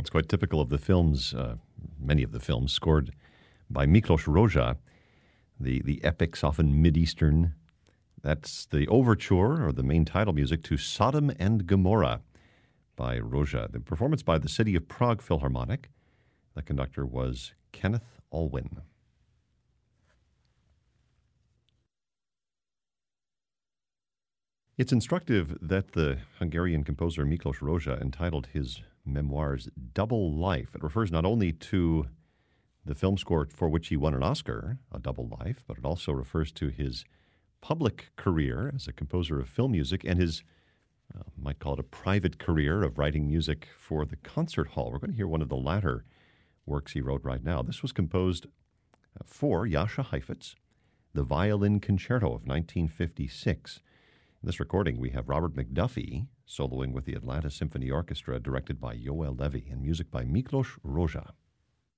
It's quite typical of the films, many of the films scored by Miklos Rozsa, the epics, often Mid-Eastern. That's the overture, or the main title music, to Sodom and Gomorrah by Rozsa. The performance by the City of Prague Philharmonic. The conductor was Kenneth Alwyn. It's instructive that the Hungarian composer Miklos Rozsa entitled his memoirs Double Life. It refers not only to the film score for which he won an Oscar, A Double Life, but it also refers to his public career as a composer of film music and his, might call it a private career of writing music for the concert hall. We're going to hear one of the latter works he wrote right now. This was composed for Jascha Heifetz, the Violin Concerto of 1956. In this recording, we have Robert McDuffie soloing with the Atlanta Symphony Orchestra, directed by Yoel Levy, and music by Miklos Rozsa.